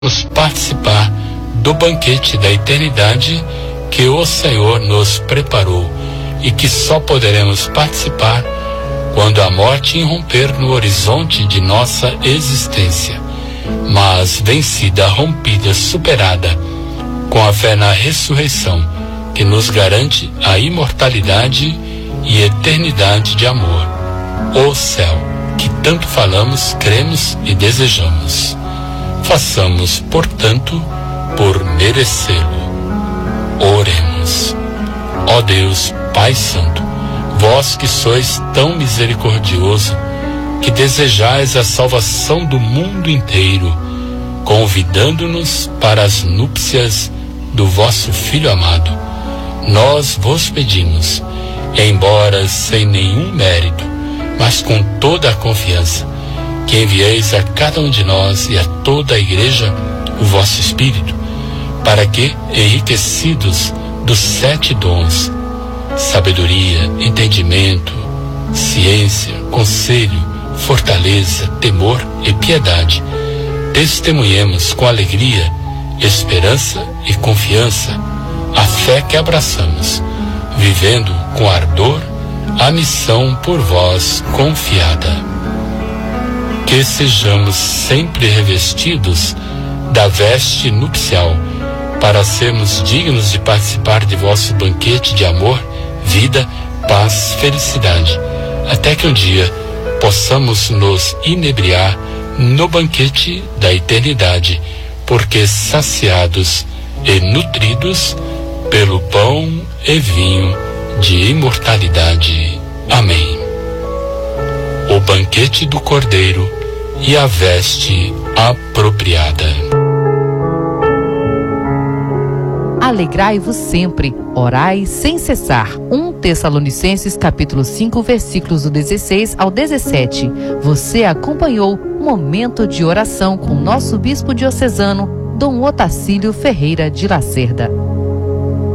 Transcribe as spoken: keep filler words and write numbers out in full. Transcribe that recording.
participar do banquete da eternidade que o Senhor nos preparou e que só poderemos participar quando a morte irromper no horizonte de nossa existência. Mas vencida, rompida, superada, com a fé na ressurreição, que nos garante a imortalidade e eternidade de amor, o céu, que tanto falamos, cremos e desejamos. Façamos, portanto, por merecê-lo. Oremos. Ó Deus, Pai Santo, vós que sois tão misericordioso, que desejais a salvação do mundo inteiro, convidando-nos para as núpcias do vosso Filho amado, nós vos pedimos, embora sem nenhum mérito, mas com toda a confiança, que envieis a cada um de nós e a toda a Igreja o vosso Espírito, para que, enriquecidos dos sete dons, sabedoria, entendimento, ciência, conselho, fortaleza, temor e piedade, testemunhemos com alegria, esperança e confiança a fé que abraçamos, vivendo com ardor a missão por vós confiada. Que sejamos sempre revestidos da veste nupcial, para sermos dignos de participar de vosso banquete de amor, vida, paz, felicidade, até que um dia possamos nos inebriar no banquete da eternidade, porque saciados e nutridos pelo pão e vinho de imortalidade. Amém. O banquete do Cordeiro e a veste apropriada. Alegrai-vos sempre, orai sem cessar. um Tessalonicenses capítulo cinco, versículos do dezesseis ao dezessete. Você acompanhou Momento de Oração com nosso bispo diocesano, Dom Otacílio Ferreira de Lacerda.